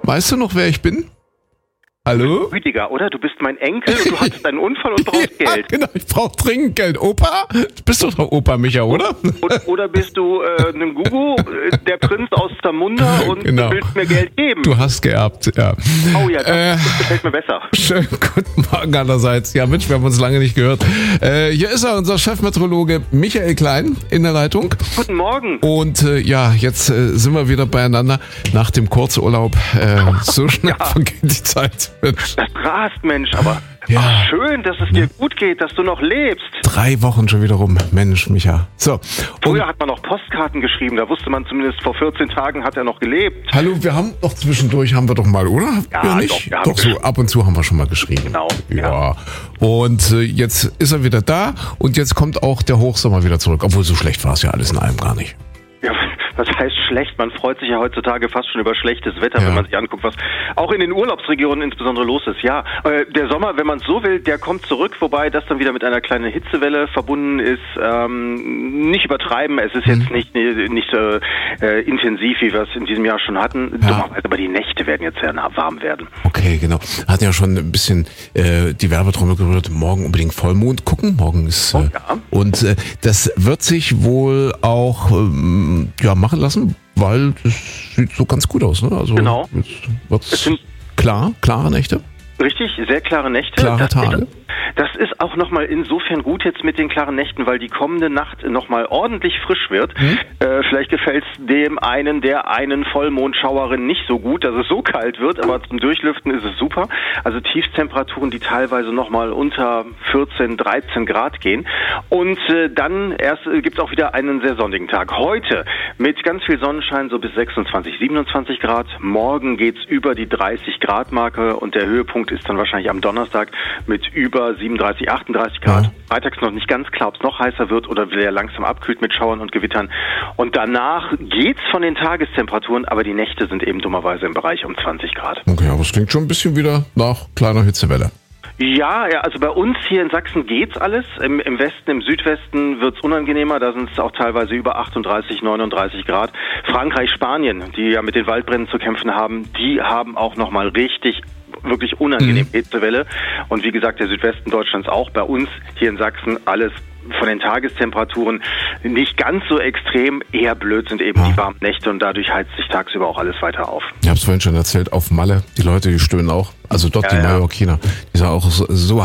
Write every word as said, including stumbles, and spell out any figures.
Weißt du noch, wer ich bin? Hallo? Rüdiger, oder? Du bist mein Enkel und du hattest einen Unfall und brauchst ja, Geld. Genau, ich brauche dringend Geld. Opa? Du bist doch der Opa Micha, oder? Oder, oder bist du äh, ein Gugu, äh, der Prinz aus Zamunda und genau. willst mir Geld geben? Du hast geerbt, ja. Oh ja, das, äh, das gefällt mir besser. Schönen guten Morgen allerseits. Ja, Mensch, wir haben uns lange nicht gehört. Äh, hier ist er, unser Chefmeteorologe Michael Klein in der Leitung. Guten Morgen. Und äh, ja, jetzt äh, sind wir wieder beieinander nach dem Kurzurlaub. Äh, so schnell ja. vergeht die Zeit. Mensch. Das rast, Mensch, aber ja. ach, schön, dass es dir gut geht, dass du noch lebst. Drei Wochen schon wieder rum, Mensch, Micha. So. Früher hat man noch Postkarten geschrieben, da wusste man zumindest, vor vierzehn Tagen hat er noch gelebt. Hallo, wir haben doch zwischendurch, haben wir doch mal, oder? Ja, ja nicht? doch, doch so ab und zu haben wir schon mal geschrieben. Genau. Ja. ja. Und äh, jetzt ist er wieder da und jetzt kommt auch der Hochsommer wieder zurück. Obwohl, so schlecht war es ja alles in allem gar nicht. Ja, was heißt schlecht? Man freut sich ja heutzutage fast schon über schlechtes Wetter, ja. wenn man sich anguckt, was auch in den Urlaubsregionen insbesondere los ist. Ja, äh, der Sommer, wenn man es so will, der kommt zurück, wobei das dann wieder mit einer kleinen Hitzewelle verbunden ist. Ähm, nicht übertreiben, es ist hm. jetzt nicht nicht so äh, intensiv, wie wir es in diesem Jahr schon hatten. Ja. Dummerweise, aber die Nächte werden jetzt sehr nah warm werden. Okay, genau. Hatten ja schon ein bisschen äh, die Werbetrommel gerührt. Morgen unbedingt Vollmond gucken. Morgen ist äh, oh, ja. und äh, das wird sich wohl auch ähm, ja machen lassen, weil das sieht so ganz gut aus. Ne? Also genau. Jetzt wird's klar, klare Nächte. Richtig, sehr klare Nächte. Klare das, Tage. Das ist auch nochmal insofern gut jetzt mit den klaren Nächten, weil die kommende Nacht nochmal ordentlich frisch wird. Hm? Äh, vielleicht gefällt es dem einen, der einen Vollmondschauerin nicht so gut, dass es so kalt wird, aber zum Durchlüften ist es super. Also Tiefstemperaturen, die teilweise nochmal unter vierzehn, dreizehn Grad gehen. Und äh, dann erst äh, gibt es auch wieder einen sehr sonnigen Tag. Heute mit ganz viel Sonnenschein, so bis sechsundzwanzig, siebenundzwanzig Grad. Morgen geht's über die dreißig Grad Marke und der Höhepunkt ist dann wahrscheinlich am Donnerstag mit über siebenunddreißig, achtunddreißig Grad. Ja. Freitags noch nicht ganz klar, ob es noch heißer wird oder wieder langsam abkühlt mit Schauern und Gewittern. Und danach geht's von den Tagestemperaturen, aber die Nächte sind eben dummerweise im Bereich um zwanzig Grad. Okay, aber es klingt schon ein bisschen wieder nach kleiner Hitzewelle. Ja, ja, also bei uns hier in Sachsen geht's alles. Im, im Westen, im Südwesten wird's unangenehmer. Da sind es auch teilweise über achtunddreißig, neununddreißig Grad. Frankreich, Spanien, die ja mit den Waldbränden zu kämpfen haben, die haben auch nochmal richtig wirklich unangenehm mhm. Hitzewelle. Und wie gesagt, der Südwesten Deutschlands auch. Bei uns hier in Sachsen alles von den Tagestemperaturen nicht ganz so extrem, eher blöd sind eben ja. die warmen Nächte und dadurch heizt sich tagsüber auch alles weiter auf. Ich habe es vorhin schon erzählt, auf Malle, die Leute, die stöhnen auch. Also dort ja, die Mallorquiner, die sind auch so, so